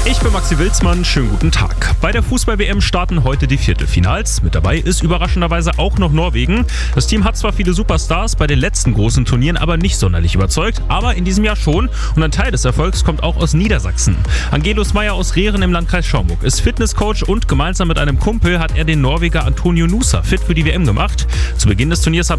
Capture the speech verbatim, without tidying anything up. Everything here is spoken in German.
Ich bin Maxi Wilsmann, schönen guten Tag. Bei der Fußball-W M starten heute die Viertelfinals. Mit dabei ist überraschenderweise auch noch Norwegen. Das Team hat zwar viele Superstars, bei den letzten großen Turnieren aber nicht sonderlich überzeugt, aber in diesem Jahr schon. Und ein Teil des Erfolgs kommt auch aus Niedersachsen. Angelus Meyer aus Rehren im Landkreis Schaumburg ist Fitnesscoach und gemeinsam mit einem Kumpel hat er den Norweger Antonio Nusa fit für die W M gemacht. Zu Beginn des Turniers hat